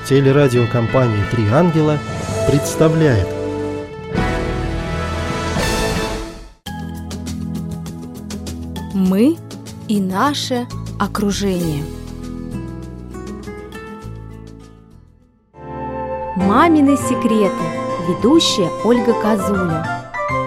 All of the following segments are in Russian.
Телерадиокомпания «Три ангела» представляет. Мы и наше окружение. Мамины секреты. Ведущая Ольга Козуля.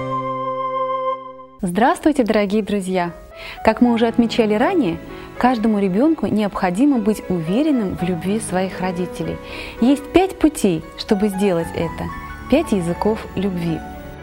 Здравствуйте, дорогие друзья! Как мы уже отмечали ранее, каждому ребенку необходимо быть уверенным в любви своих родителей. Есть 5 путей, чтобы сделать это, 5 языков любви.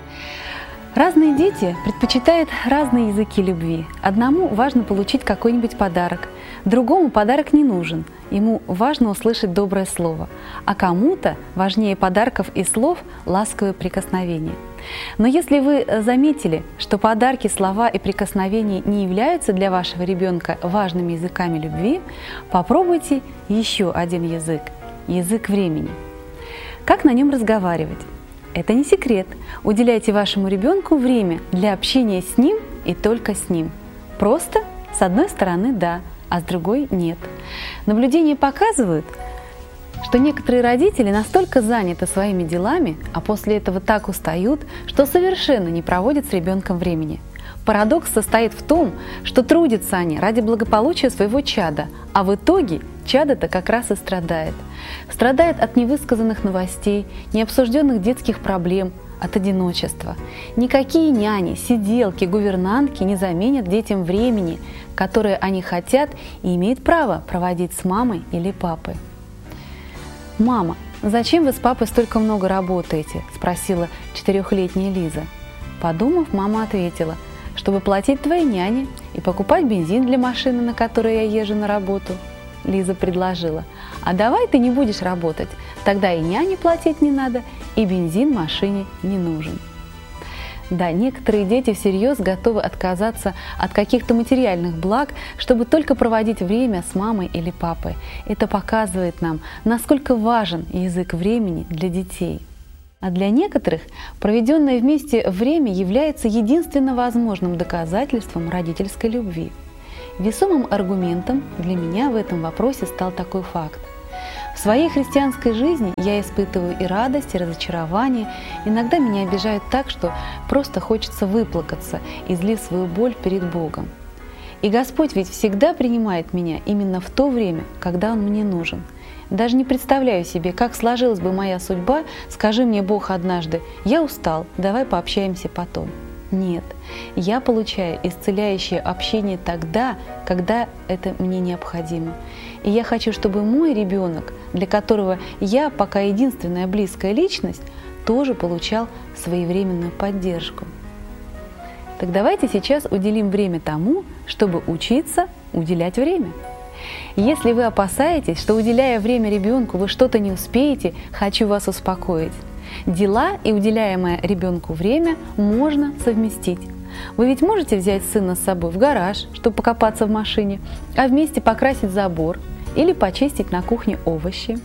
Разные дети предпочитают разные языки любви. Одному важно получить какой-нибудь подарок, другому подарок не нужен, ему важно услышать доброе слово, а кому-то важнее подарков и слов ласковое прикосновение. Но если вы заметили, что подарки, слова и прикосновения не являются для вашего ребенка важными языками любви, попробуйте еще один язык – язык времени. Как на нем разговаривать? Это не секрет. Уделяйте вашему ребенку время для общения с ним и только с ним. Просто с одной стороны да, а с другой нет. Наблюдения показывают, что некоторые родители настолько заняты своими делами, а после этого так устают, что совершенно не проводят с ребенком времени. Парадокс состоит в том, что трудятся они ради благополучия своего чада, а в итоге чадо-то как раз и страдает. Страдает от невысказанных новостей, необсужденных детских проблем, от одиночества. Никакие няни, сиделки, гувернантки не заменят детям времени, которое они хотят и имеют право проводить с мамой или папой. «Мама, зачем вы с папой столько много работаете?» – спросила 4-летняя Лиза. Подумав, мама ответила: «Чтобы платить твоей няне и покупать бензин для машины, на которой я езжу на работу». Лиза предложила: «А давай ты не будешь работать, тогда и няне платить не надо, и бензин машине не нужен». Да, некоторые дети всерьез готовы отказаться от каких-то материальных благ, чтобы только проводить время с мамой или папой. Это показывает нам, насколько важен язык времени для детей. А для некоторых проведенное вместе время является единственно возможным доказательством родительской любви. Весомым аргументом для меня в этом вопросе стал такой факт. В своей христианской жизни я испытываю и радость, и разочарование. Иногда меня обижают так, что просто хочется выплакаться, излив свою боль перед Богом. И Господь ведь всегда принимает меня именно в то время, когда Он мне нужен. Даже не представляю себе, как сложилась бы моя судьба, скажи мне Бог однажды: «Я устал, давай пообщаемся потом». Нет, я получаю исцеляющее общение тогда, когда это мне необходимо. И я хочу, чтобы мой ребенок, для которого я пока единственная близкая личность, тоже получал своевременную поддержку. Так давайте сейчас уделим время тому, чтобы учиться уделять время. Если вы опасаетесь, что, уделяя время ребенку, вы что-то не успеете, хочу вас успокоить. Дела и уделяемое ребенку время можно совместить. Вы ведь можете взять сына с собой в гараж, чтобы покопаться в машине, а вместе покрасить забор или почистить на кухне овощи.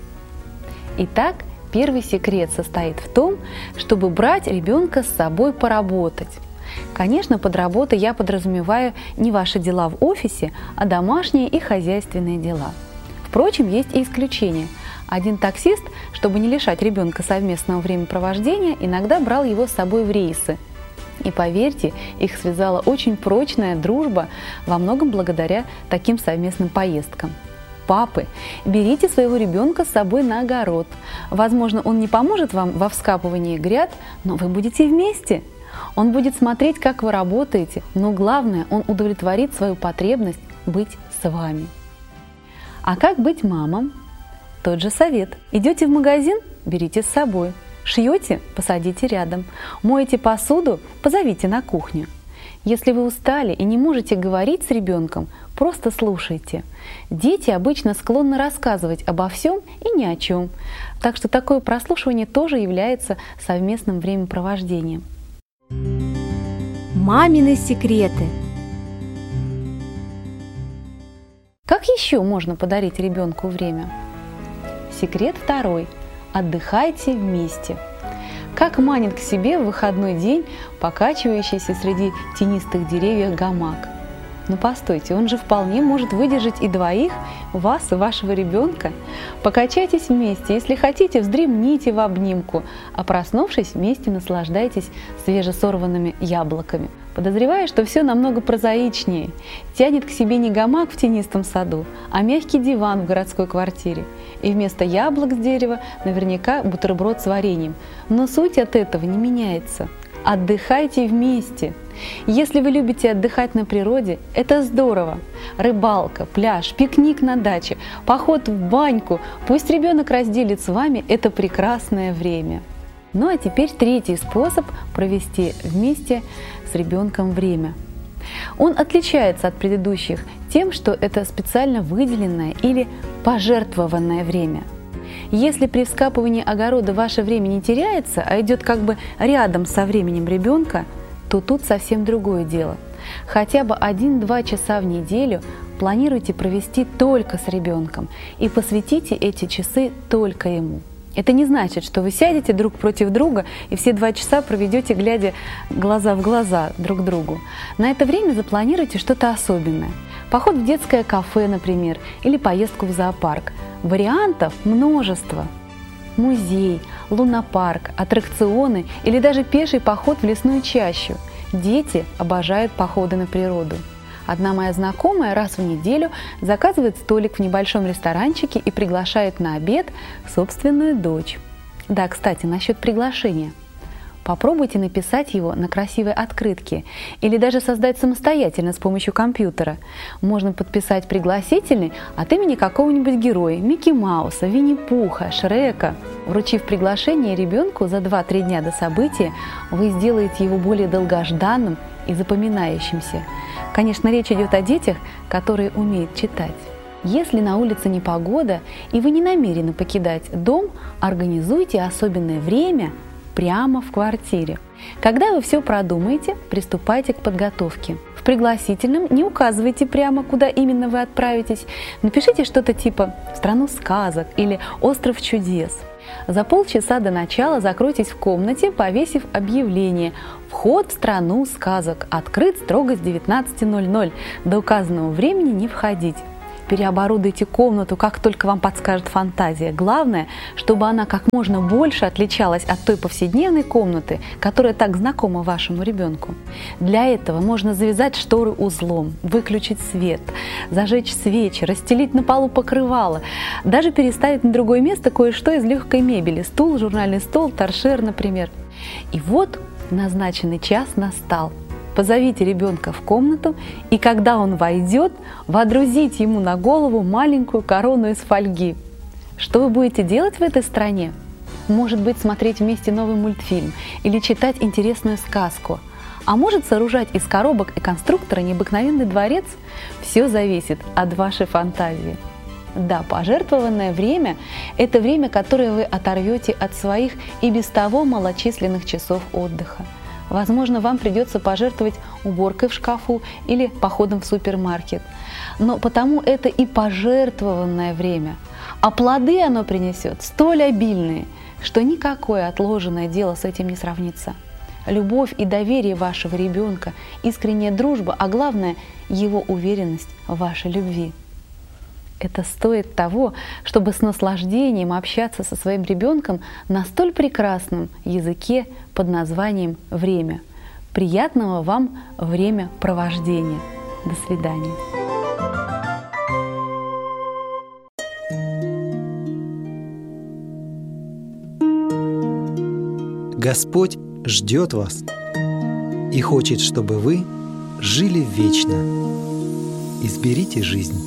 Итак, первый секрет состоит в том, чтобы брать ребенка с собой поработать. Конечно, под работой я подразумеваю не ваши дела в офисе, а домашние и хозяйственные дела. Впрочем, есть и исключения. Один таксист, чтобы не лишать ребенка совместного времяпровождения, иногда брал его с собой в рейсы. И поверьте, их связала очень прочная дружба, во многом благодаря таким совместным поездкам. Папы, берите своего ребенка с собой на огород. Возможно, он не поможет вам во вскапывании гряд, но вы будете вместе. Он будет смотреть, как вы работаете, но главное, он удовлетворит свою потребность быть с вами. А как быть мамам? Тот же совет. Идете в магазин? Берите с собой. Шьете? Посадите рядом. Моете посуду? Позовите на кухню. Если вы устали и не можете говорить с ребенком, просто слушайте. Дети обычно склонны рассказывать обо всем и ни о чем. Так что такое прослушивание тоже является совместным времяпровождением. Мамины секреты. Как еще можно подарить ребенку время? Секрет второй. Отдыхайте вместе. Как манит к себе в выходной день покачивающийся среди тенистых деревьев гамак. Но постойте, он же вполне может выдержать и двоих, вас и вашего ребенка. Покачайтесь вместе, если хотите, вздремните в обнимку, а проснувшись, вместе наслаждайтесь свежесорванными яблоками. Подозреваю, что все намного прозаичнее. Тянет к себе не гамак в тенистом саду, а мягкий диван в городской квартире. И вместо яблок с дерева наверняка бутерброд с вареньем. Но суть от этого не меняется. Отдыхайте вместе. Если вы любите отдыхать на природе, это здорово. Рыбалка, пляж, пикник на даче, поход в баньку. Пусть ребенок разделит с вами это прекрасное время. Ну а теперь третий способ провести вместе с ребенком время. Он отличается от предыдущих тем, что это специально выделенное или пожертвованное время. Если при вскапывании огорода ваше время не теряется, а идет как бы рядом со временем ребенка, то тут совсем другое дело. Хотя бы 1-2 часа в неделю планируйте провести только с ребенком и посвятите эти часы только ему. Это не значит, что вы сядете друг против друга и все 2 часа проведете, глядя глаза в глаза друг другу. На это время запланируйте что-то особенное. Поход в детское кафе, например, или поездку в зоопарк. Вариантов множество. Музей, лунопарк, аттракционы или даже пеший поход в лесную чащу. Дети обожают походы на природу. Одна моя знакомая раз в неделю заказывает столик в небольшом ресторанчике и приглашает на обед собственную дочь. Да, кстати, насчет приглашения. Попробуйте написать его на красивой открытке или даже создать самостоятельно с помощью компьютера. Можно подписать пригласительный от имени какого-нибудь героя – Микки Мауса, Винни-Пуха, Шрека. Вручив приглашение ребенку за 2-3 дня до события, вы сделаете его более долгожданным и запоминающимся. Конечно, речь идет о детях, которые умеют читать. Если на улице непогода и вы не намерены покидать дом, организуйте особенное время прямо в квартире. Когда вы все продумаете, приступайте к подготовке. В пригласительном не указывайте прямо, куда именно вы отправитесь. Напишите что-то типа «В страну сказок» или «Остров чудес». За полчаса до начала закройтесь в комнате, повесив объявление «Вход в страну сказок открыт строго с 19:00. До указанного времени не входить». Переоборудуйте комнату, как только вам подскажет фантазия. Главное, чтобы она как можно больше отличалась от той повседневной комнаты, которая так знакома вашему ребенку. Для этого можно завязать шторы узлом, выключить свет, зажечь свечи, расстелить на полу покрывало, даже переставить на другое место кое-что из легкой мебели – стул, журнальный стол, торшер, например. И вот назначенный час настал. Позовите ребенка в комнату, и когда он войдет, водрузите ему на голову маленькую корону из фольги. Что вы будете делать в этой стране? Может быть, смотреть вместе новый мультфильм или читать интересную сказку. А может, сооружать из коробок и конструктора необыкновенный дворец? Все зависит от вашей фантазии. Да, пожертвованное время – это время, которое вы оторвете от своих и без того малочисленных часов отдыха. Возможно, вам придется пожертвовать уборкой в шкафу или походом в супермаркет. Но потому это и пожертвованное время. А плоды оно принесет столь обильные, что никакое отложенное дело с этим не сравнится. Любовь и доверие вашего ребенка, искренняя дружба, а главное – его уверенность в вашей любви. Это стоит того, чтобы с наслаждением общаться со своим ребенком на столь прекрасном языке под названием «время». Приятного вам времяпровождения. До свидания. Господь ждет вас и хочет, чтобы вы жили вечно. Изберите жизнь.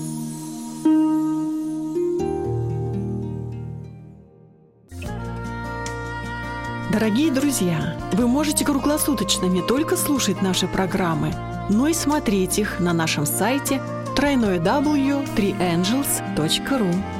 Дорогие друзья, вы можете круглосуточно не только слушать наши программы, но и смотреть их на нашем сайте www.3angels.ru.